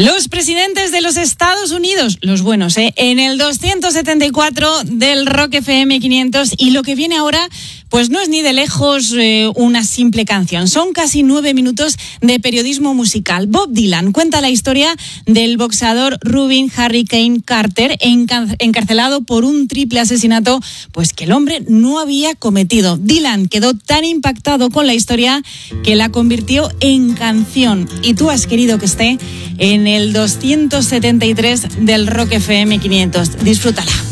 Los presidentes de los Estados Unidos, los buenos, en el 274 del Rock FM 500, y lo que viene ahora pues no es ni de lejos una simple canción, son casi 9 minutos de periodismo musical. Bob Dylan cuenta la historia del boxeador Rubin Hurricane Carter, encarcelado por un triple asesinato pues que el hombre no había cometido. Dylan quedó tan impactado con la historia que la convirtió en canción, y tú has querido que esté en el 273 del Rock FM 500. Disfrútala.